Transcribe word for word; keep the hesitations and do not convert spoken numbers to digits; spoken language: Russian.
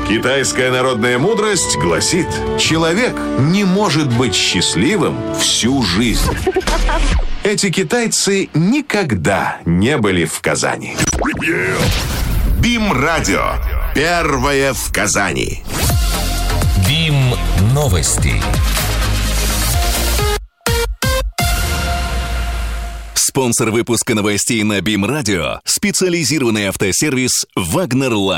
Китайская народная мудрость гласит: человек не может быть счастливым всю жизнь. Эти китайцы никогда не были в Казани. БИМ-радио. Первое в Казани. БИМ-новости. Спонсор выпуска новостей на БИМ-радио – специализированный автосервис «Вагнер Лайн».